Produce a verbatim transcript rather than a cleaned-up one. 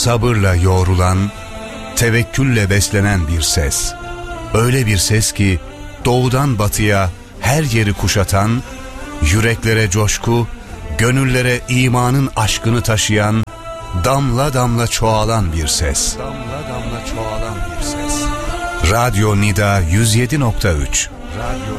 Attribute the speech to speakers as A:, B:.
A: sabırla yoğrulan, tevekkülle beslenen bir ses. Öyle bir ses ki doğudan batıya her yeri kuşatan, yüreklere coşku, gönüllere imanın aşkını taşıyan, damla damla çoğalan bir ses. Damla damla çoğalan bir ses. Radyo Nida yüz yedi nokta üç. Radyo